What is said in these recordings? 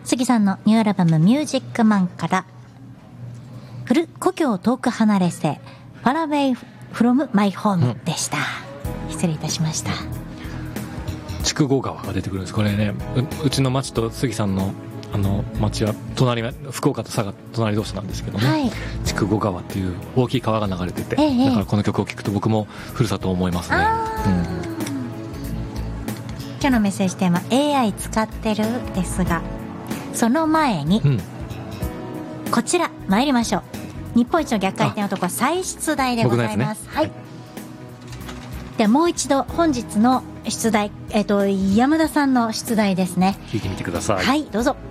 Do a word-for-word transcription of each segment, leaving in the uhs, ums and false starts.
杉さんのニューアルバムミュージックマンから故郷遠く離れせ Far Away from My Home でした、うん、失礼いたしました。 筑後川が出てくるんです。これね う, うちの町と杉さんのあの町は隣、福岡と佐賀隣同士なんですけどね、はい、筑後川っていう大きい川が流れてて、ええ、だからこの曲を聴くと僕もふるさとを思いますね、うん、 今日のメッセージテーマ エーアイ 使ってるですが、その前に、うん、こちら参りましょう。日本一の逆回転男再出題でございます、ね、はい、ではもう一度本日の出題、えっと、山田さんの出題ですね。 聞いてみてください。 はい、どうぞ。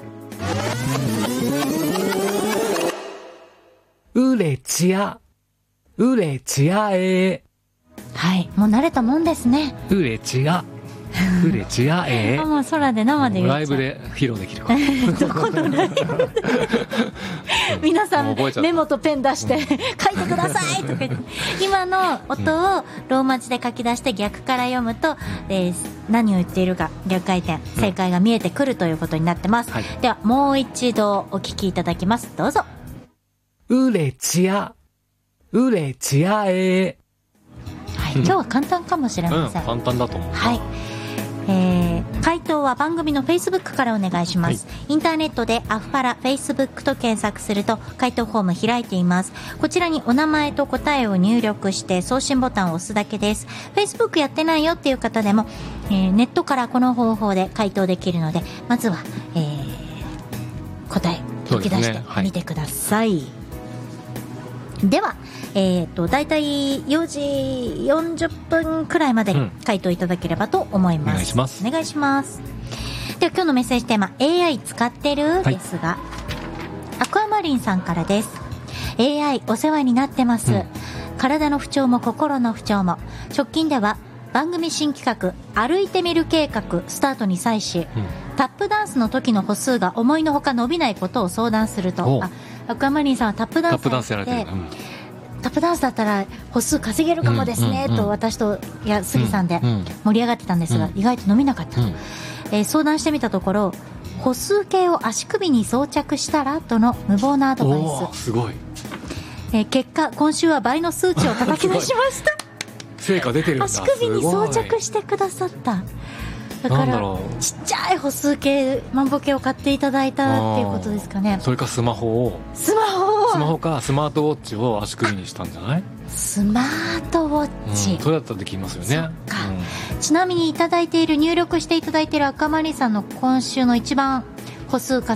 うれちやうれちやえはい、もう慣れたもんですね。 うれちやうれちやえもう空で生で言っちゃう。 ライブで披露できるかどこのライブ皆さんメモとペン出して、うん、書いてくださいとか言って今の音をローマ字で書き出して逆から読むと、えー、何を言っているか逆回転正解が見えてくるということになってます、うん、はい、ではもう一度お聞きいただきます。どうぞ。 うれちやうれちやえ、 はい、今日は簡単かもしれません、 うん、簡単だと思う。 はい、えー、回答は番組の Facebook からお願いします、はい、インターネットでアフパラ Facebook と検索すると回答フォーム開いています。こちらにお名前と答えを入力して送信ボタンを押すだけです。 Facebook やってないよっていう方でも、えー、ネットからこの方法で回答できるので、まずは、えー、答え書き出してみてください。では、えーと、だいたいよじよんじゅっぷんくらいまでに回答いただければと思います、うん、お願いします。お願いします。では今日のメッセージテーマ エーアイ 使ってる、はい、ですが、アクアマリンさんからです。 エーアイ お世話になってます、うん、体の不調も心の不調も。直近では番組新企画歩いてみる計画スタートに際し、うん、タップダンスの時の歩数が思いのほか伸びないことを相談すると、あ、アクアマリンさんはタップダンスをやってて、タップダンスだったら歩数稼げるかもですね、うんうんうん、と私といや杉さんで盛り上がってたんですが、うん、意外と伸びなかったと、うん、えー、相談してみたところ歩数計を足首に装着したらとの無謀なアドバイス。 すごい、 えー、結果今週は倍の数値を叩き出しました成果出てるんだ。 足首に装着してくださった。だからちっちゃい歩数計万歩計を買っていただいたっていうことですかね。 それかスマホをスマホをスマホかスマートウォッチを足首にしたんじゃない？ スマートウォッチ、 うん、それだったらできますよね。そっか、 うん、ちなみにいただいている入力していただいている赤マリさんの今週の一番歩数